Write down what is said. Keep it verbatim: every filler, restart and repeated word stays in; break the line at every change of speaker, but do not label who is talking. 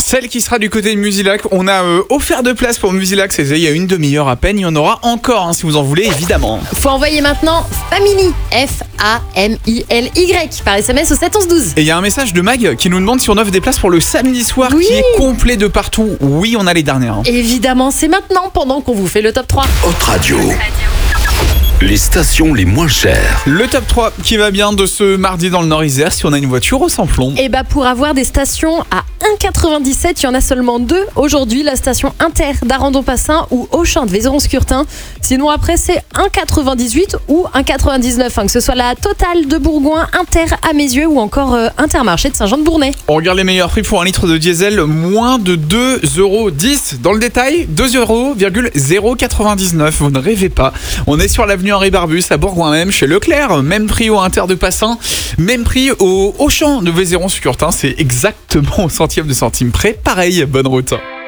Celle qui sera du côté de Musilac, on a euh, offert de place pour Musilac, c'était il y a une demi-heure à peine, il y en aura encore hein, si vous en voulez évidemment.
Faut envoyer maintenant Family, F A M I L Y, par S M S au sept onze douze.
Et il y a un message de Mag qui nous demande si on offre des places pour le samedi soir
Oui.
qui est complet de partout. Oui, on a les dernières. hein.
Évidemment, c'est maintenant pendant qu'on vous fait le top trois.
Hot Radio. Les stations les moins chères.
Le top trois qui va bien de ce mardi dans le Nord-Isère si on a une voiture au samplon.
Et bah pour avoir des stations à un virgule quatre-vingt-dix-sept, il y en a seulement deux aujourd'hui, la station Inter d'Arandon-Passin ou Auchan de Vézeron-Scurtin. Sinon après c'est un virgule quatre-vingt-dix-huit ou un virgule quatre-vingt-dix-neuf, hein, que ce soit la Totale de Bourgoin, Inter à Mesieux ou encore euh, Intermarché de Saint-Jean-de-Bournay.
On regarde les meilleurs prix pour un litre de diesel, moins de deux euros dix. Dans le détail, deux euros zéro quatre-vingt-dix-neuf. Vous ne rêvez pas. On est sur l'avenue Henri Barbus à Bourgoin même, chez Leclerc. Même prix au Inter de Passin, même prix au Auchan de Vézeron-Scurtin. C'est exactement au centième de centime près. Pareil, bonne route.